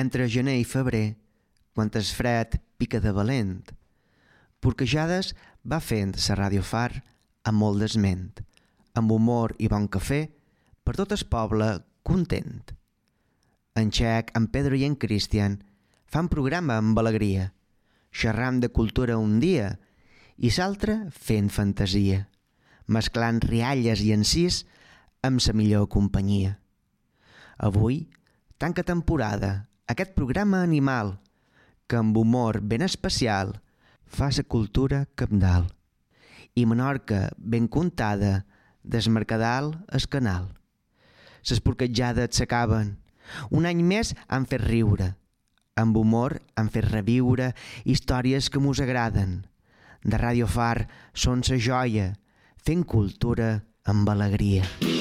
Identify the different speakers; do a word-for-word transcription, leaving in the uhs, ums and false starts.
Speaker 1: entre gener i febrer, quan el fred pica de valent, Porquejades va fent la Ràdio Far amb molt d'esment, amb humor i bon cafè, per tot el poble content. En Xec, en Pedro i en Cristian fan programa amb alegria, xerram de cultura un dia i l'altre fent fantasia, mesclant rialles i encís amb la millor companyia. Avui tanca temporada aquest programa animal que amb humor ben especial fa la cultura cabdal i Menorca ben contada des Mercadal al canal. Les porquejades s'acaben, un any més han fet riure, amb humor han fet reviure històries que mos agraden. De Ràdio Far són sa joia, fent cultura amb alegria.